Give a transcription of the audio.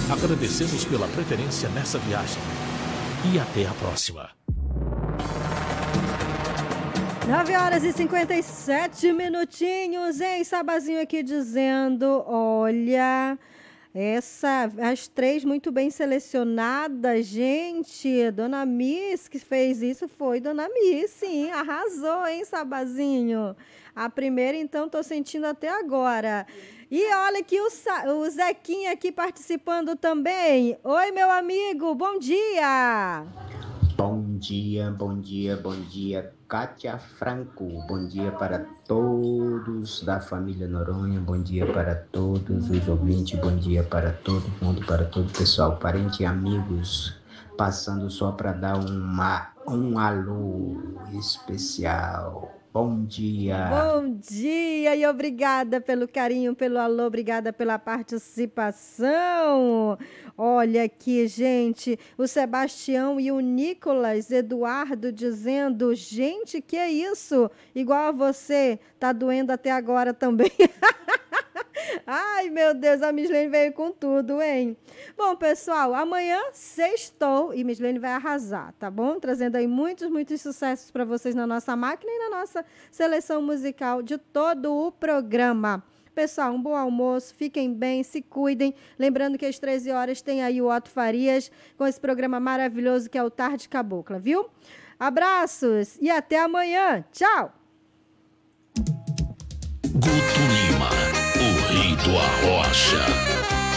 Agradecemos pela preferência nessa viagem. E até a próxima. 9h57 minutinhos, hein? Sabazinho aqui dizendo, olha, as 3 muito bem selecionadas, gente. Dona Miss que fez isso foi Dona Miss, sim, arrasou, hein, Sabazinho? A primeira, então, tô sentindo até agora. E olha que o Zequinha aqui participando também. Oi, meu amigo, bom dia! Bom dia, bom dia, bom dia, Kátia Franco. Bom dia para todos da família Noronha, bom dia para todos os ouvintes, bom dia para todo mundo, para todo o pessoal, parentes e amigos, passando só para dar um alô especial. Bom dia! Bom dia e obrigada pelo carinho, pelo alô, obrigada pela participação. Olha aqui, gente, o Sebastião e o Nicolas Eduardo dizendo, gente, que é isso? Igual a você, tá doendo até agora também. Ai, meu Deus, a Mislene veio com tudo, hein? Bom, pessoal, amanhã sextou e Mislene vai arrasar, tá bom? Trazendo aí muitos sucessos para vocês na nossa máquina e na nossa seleção musical de todo o programa. Pessoal, um bom almoço, fiquem bem, se cuidem. Lembrando que às 13 horas tem aí o Otto Farias com esse programa maravilhoso que é o Tarde Cabocla, viu? Abraços e até amanhã. Tchau! Guto Lima, o rei do Arrocha.